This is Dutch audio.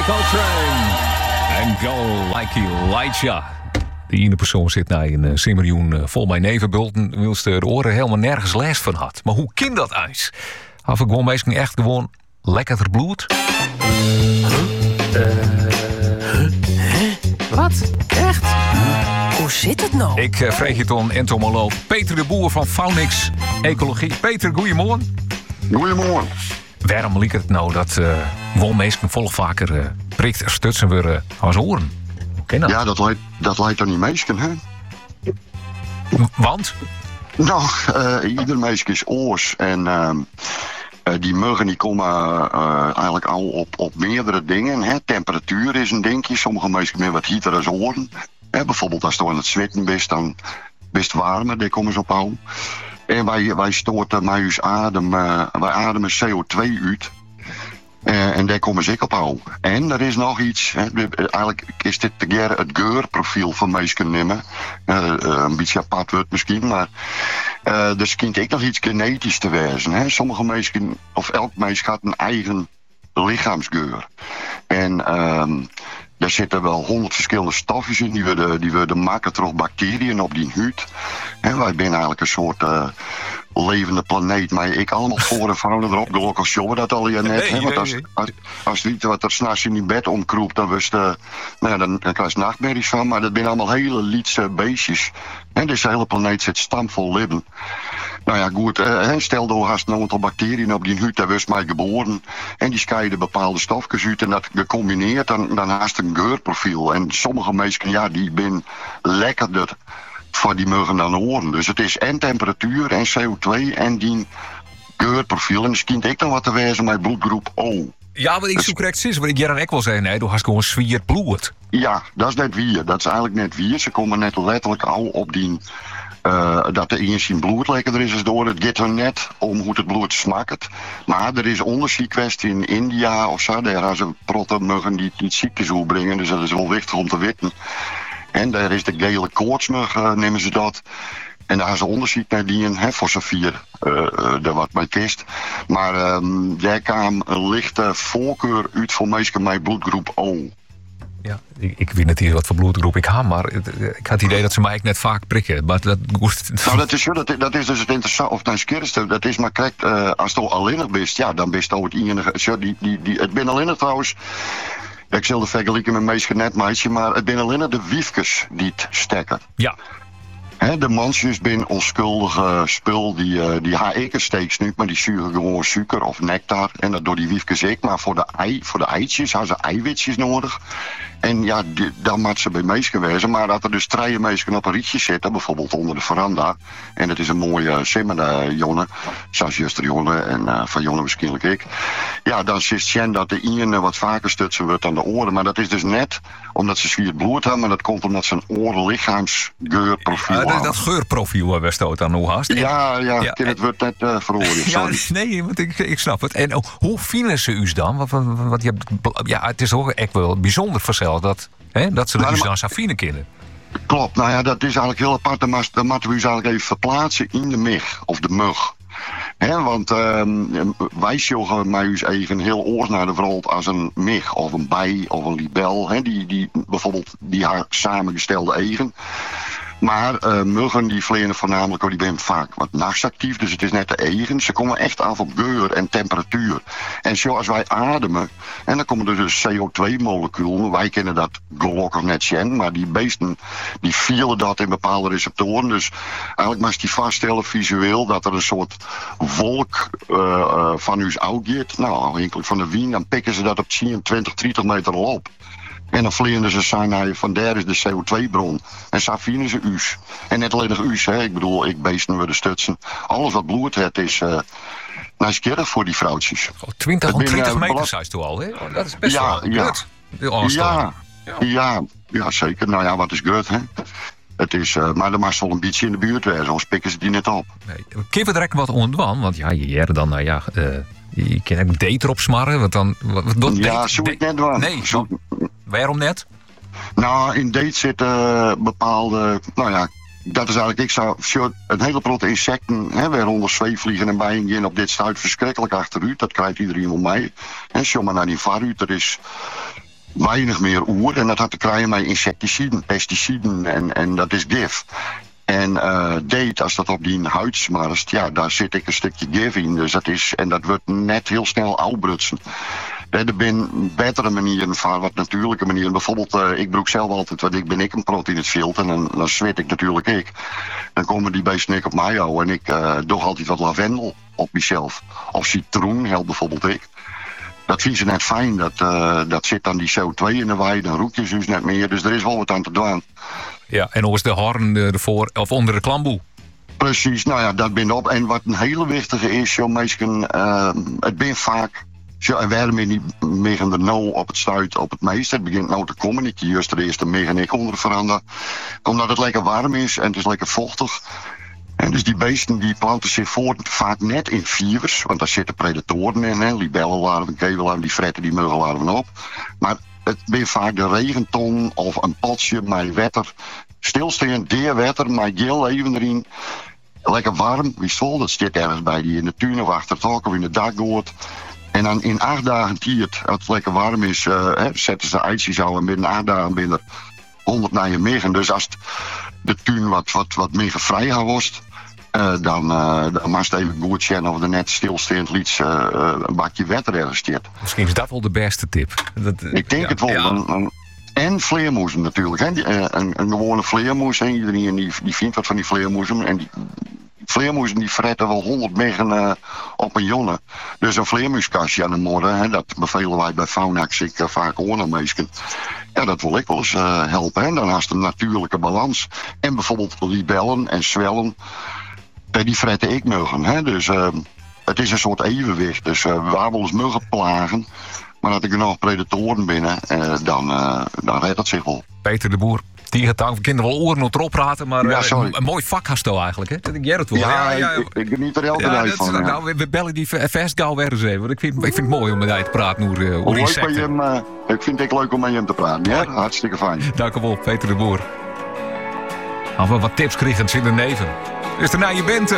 Coltrane en Go Like Elijah. De ene persoon zit naar een simmerjoen vol mijn nevenbulten, wilst de oren helemaal nergens les van had. Maar hoe kan dat eens? Had ik gewoon meestal echt gewoon lekkerder bloed? Wat? Echt? Hoe zit het nou? Ik vreeg je ton entomoloog Peter de Boer van Faunix Ecologie. Peter, goeiemorgen. Goeiemorgen. Waarom liep het nou dat gewoon meestal volg vaker prikt er stutsen weer als oren? Okay, nou. Ja, dat lijkt toch niet meesken, hè? Want? Nou, ieder meisje is oors. En die muggen die komen eigenlijk al op meerdere dingen. Hè? Temperatuur is een dingetje. Sommige meisjes meer wat heater als oren. Bijvoorbeeld als je aan het zweten bent, dan best warmer. Daar komen ze op al. En wij stoten met ons adem. Wij ademen CO2 uit. En daar komen ze ook op al. En er is nog iets. Hè, eigenlijk is dit het geurprofiel van mensen nemen. Een beetje apart wordt misschien, maar er schijnt ook nog iets genetisch te wezen. Hè. Sommige mensen, of elk mens, gaat een eigen lichaamsgeur. En daar zitten wel 100 verschillende stofjes in. Die worden maken door bacteriën op die huid. En wij zijn eigenlijk een soort levende planeet. Maar ik allemaal voor en fauna erop. Gelukkig showen dat al je net. Nee, want als niet wat er 's nachts in die bed omkroept, dan dan krijg je nachtmerries van. Maar dat zijn allemaal hele lietse beestjes. En deze hele planeet zit stamvol leven. Nou ja, goed. Stel dat je een aantal bacteriën op die huid, daar was mij geboren. En die scheiden bepaalde stofjes uit. En dat gecombineerd, dan haast een geurprofiel. En sommige mensen, ja, die zijn lekkerder voor die muggen dan oren. Dus het is en temperatuur en CO2 en die geurprofiel. En misschien ik dan wat te wezen met bloedgroep O. Ja, wat ik zo correct is, wat ik jaren ook wel zei, nee, doe hast gewoon zwiert bloed. Ja, dat is net wier. Dat is eigenlijk net wier. Ze komen net letterlijk al op die dat de eerst in bloed lekkerder is als door. Het gaat er net om hoe het bloed smaakt. Maar er is onderzoekkwestie in India of zo. Daar hebben ze prottenmuggen die het ziektes brengen. Dus dat is wel wichtig om te weten. En daar is de gele koortsmug, nemen ze dat. En daar hebben ze onderzoek naar die voor Safir, daar wat mij kist. Maar daar kwam een lichte voorkeur uit voor mensen met bloedgroep O. Ja, ik weet niet hier wat voor bloedgroep ik heb, maar ik had het idee dat ze mij net vaak prikken. Maar dat dat is dus het interessante, of het dat is maar correct, als je alleenig bent, ja, dan ben je het enige. Het ben alleenig trouwens. Ik zal de vergelijken met meisje net meisje, maar het zijn alleen de wiefkes die het stekken. Ja. De mansjes zijn onschuldige spul, die haken steeks nu, maar die zuigen gewoon suiker of nectar. En dat door die wiefkes ik, maar voor de eitjes hebben ze eiwitjes nodig. En ja, dan moet ze bij meisjes wezen. Maar dat er dus 3 meisjes op een rietje zitten, bijvoorbeeld onder de veranda. En het is een mooie simmerde jongen, zoals juster jongen en van jongen waarschijnlijk ik. Ja, dan is het dat de ene wat vaker stutsen wordt aan de oren. Maar dat is dus net omdat ze zwier bloed hebben, maar dat komt omdat ze een oorlichaamsgeurprofiel hebben. Dat geurprofiel was dat dan hoe haast? Ja, het wordt net veroordeeld. Sorry. Nee, want ik snap het. En hoe vinden ze u dan? Want je hebt, ja, het is ook echt wel bijzonder vanzelf dat ze de dan Safine kennen. Klopt, nou ja, dat is eigenlijk heel apart. Dan moeten we ons eigenlijk even verplaatsen in de mig of de mug. Want wij sjoggen met ons eigen heel oors naar de wereld als een mig of een bij of een libel. Die bijvoorbeeld die haar samengestelde eigen. Maar muggen die vliegen voornamelijk, die zijn vaak wat nachtsactief, dus het is net de eigen. Ze komen echt af op geur en temperatuur. En zoals wij ademen, en dan komen er dus CO2-moleculen. Wij kennen dat gelukkig net zien, maar die beesten die vielen dat in bepaalde receptoren. Dus eigenlijk mag je vaststellen visueel dat er een soort wolk van ons uitgaat. Nou, afhankelijk van de wind, dan pikken ze dat op 10, 20, 30 meter al op. En dan vliegen ze zijn van daar is de CO2-bron. En zo vinden ze us. En net alleen nog us, hè. Ik bedoel, ik beesten worden stutsen. Alles wat bloed heeft is nieuwsgierig voor die vrouwtjes. 20 of 30 meter zei je al, hè? Dat is best wel goed. Ja, zeker. Nou ja, wat is goed, hè? Het is, maar er mag wel een beetje in de buurt wezen, anders pikken ze die net op. Nee. Kun je direct wat ontwan? Want ja, je dan, nou ja... je kan ook date erop smarren, want dan... Ja, zo ik net wel. Nee, waarom net? Nou, in date zitten bepaalde... Nou ja, dat is eigenlijk... Ik zou een hele grote insecten, waaronder zweefvliegen en bijen, op dit stuit verschrikkelijk achteruit. Dat krijgt iedereen wel mee. En zo maar naar die varuit. Er is weinig meer oer. En dat had te krijgen met insecticiden, pesticiden en dat is gif. En date, als dat op die huid smarst, ja, daar zit ik een stukje gif in. Dus dat wordt net heel snel oudbrutsen. Er zijn betere manieren van, wat natuurlijke manieren. Bijvoorbeeld, ik gebruik zelf altijd, want ik ben een prot in het veld en dan zweet ik natuurlijk ik. Dan komen die beesten niet op mij houden en ik doe altijd wat lavendel op mezelf. Of citroen helpt bijvoorbeeld ik. Dat vinden ze net fijn, dat zit dan die CO2 in de wei, dan roek je dus net meer. Dus er is wel wat aan te doen. Ja, en hoe is de hoorn ervoor of onder de klamboe? Precies, nou ja, dat ben op. En wat een hele wichtige is, joh, mensen, het ben vaak. En waarom niet megen er nou op het stuit op het meest? Het begint nou te komen. Ik juist de eerste megen ik onder veranderen. Omdat het lekker warm is en het is lekker vochtig. En dus die beesten die planten zich voort vaak net in vivers. Want daar zitten predatoren in. Hè? Libellenlarven, kevellarven, die fretten die muggenlarven op. Maar het ben vaak de regenton of een potje met wetter. Stilstaan, deerwetter, met geel even erin. Lekker warm, wie zal dat zit ergens bij die in de tuin of achter het hok of in de dakgoot. En dan in 8 dagen tiert, als het lekker warm is, zetten ze eitjes aan en binnen 8 dagen binnen 100 naar je megen. Dus als de tuin wat meer vrij wordt, dan mag je even goed zien of er net stilstaand liets een bakje wetter ergens zit. Misschien is dat wel de beste tip. Ik denk het wel. Ja. En vleermoezen natuurlijk. Hè. Een gewone vleermoes, iedereen die vindt wat van die vleermoezen. En die vleermoezen die fretten wel 100 megen op een jonne. Dus een vleermuiskastje aan de morgen, hè, dat bevelen wij bij Faunax vaak oornameesken. Ja, dat wil ik wel eens helpen. Hè. Dan haast een natuurlijke balans. En bijvoorbeeld libellen en zwellen, die fretten ik muggen. Hè. Dus het is een soort evenwicht. Dus we hebben wel eens muggen plagen. Maar als ik er nog predatoren binnen, dan redt het zich wel. Peter de Boer, Tierentang, we kunnen wel oren erop praten, maar ja, een mooi vak hast je eigenlijk, hè? Dat ik het wel. Ja, ik geniet er elke dag van. Ja. Nou, we bellen die vast gauw weer eens even. Want ik vind het mooi om met jou te praten over insecten. Ik vind het leuk om met hem te praten. Ja, hartstikke fijn. Dank u wel, Peter de Boer. Gaan we wat tips krijgen in de neven. Is er naar je bent?